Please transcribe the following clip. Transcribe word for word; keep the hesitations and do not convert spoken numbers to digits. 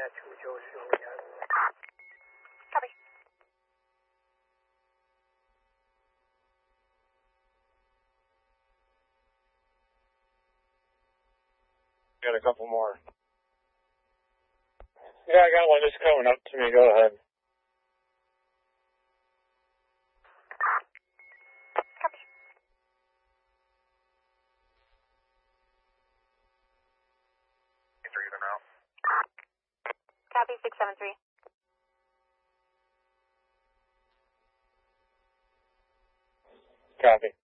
two九十五点。 Copy. Got a couple more. Yeah, I got one just coming up to me. Go ahead. Copy. Three of them out. Copy, six seven three. Copy.